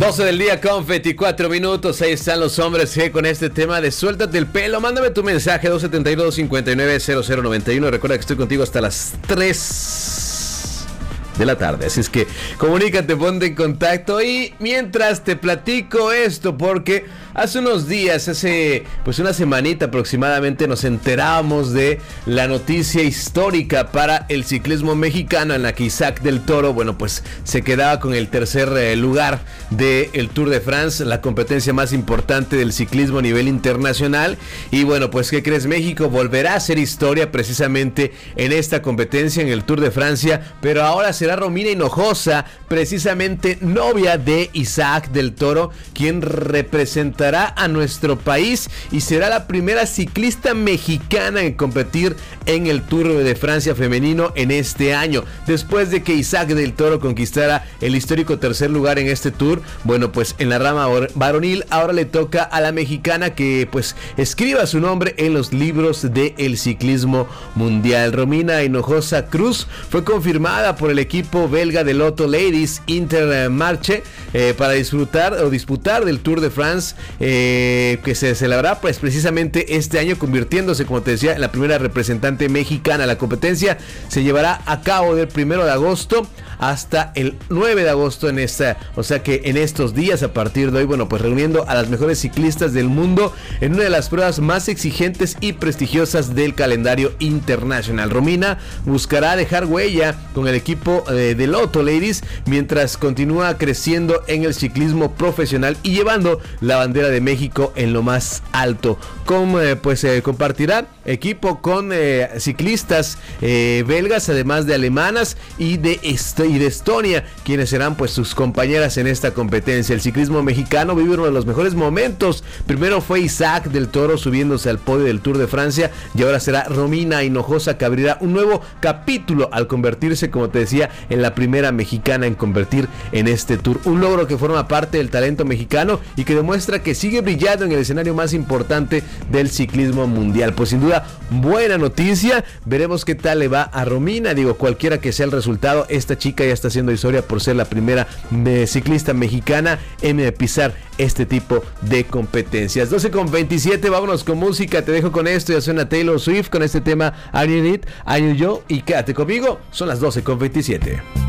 12 del día con 24 minutos. Ahí están los hombres G con este tema de suéltate el pelo. Mándame tu mensaje 272-590091. Recuerda que estoy contigo hasta las 3 de la tarde, así es que comunícate, ponte en contacto. Y mientras te platico esto, porque hace unos días, hace pues una semanita aproximadamente, nos enteramos de la noticia histórica para el ciclismo mexicano, en la que Isaac del Toro, bueno, pues se quedaba con el tercer lugar del Tour de France, la competencia más importante del ciclismo a nivel internacional. Y bueno, pues ¿qué crees? México volverá a hacer historia precisamente en esta competencia, en el Tour de Francia, pero ahora será Romina Hinojosa, precisamente novia de Isaac del Toro, quien representará a nuestro país y será la primera ciclista mexicana en competir en el Tour de Francia femenino en este año. Después de que Isaac del Toro conquistara el histórico tercer lugar en este Tour, bueno, pues en la rama varonil ahora le toca a la mexicana que pues escriba su nombre en los libros del ciclismo mundial. Romina Hinojosa Cruz fue confirmada por el equipo belga de Lotto Ladies Intermarché para disputar del Tour de France, que se celebrará pues precisamente este año, convirtiéndose, como te decía, en la primera representante mexicana. La competencia se llevará a cabo del 1 de agosto hasta el 9 de agosto o sea que en estos días, a partir de hoy, bueno, pues reuniendo a las mejores ciclistas del mundo en una de las pruebas más exigentes y prestigiosas del calendario internacional. Romina buscará dejar huella con el equipo de Lotto Ladies mientras continúa creciendo en el ciclismo profesional y llevando la bandera de México en lo más alto. Compartirá equipo con ciclistas belgas, además de alemanas y de Estonia, quienes serán pues sus compañeras en esta competencia. El ciclismo mexicano vive uno de los mejores momentos. Primero fue Isaac del Toro subiéndose al podio del Tour de Francia, y ahora será Romina Hinojosa, que abrirá un nuevo capítulo al convertirse, como te decía, en la primera mexicana en convertir en este Tour. Un logro que forma parte del talento mexicano y que demuestra que sigue brillando en el escenario más importante del ciclismo mundial. Pues sin duda, buena noticia. Veremos qué tal le va a Romina. Digo, cualquiera que sea el resultado, esta chica ya está haciendo historia por ser la primera ciclista mexicana en pisar este tipo de competencias. 12:27, vámonos con música. Te dejo con esto. Ya suena Taylor Swift con este tema Are You It, Are You Yo, y quédate conmigo. Son las 12:27.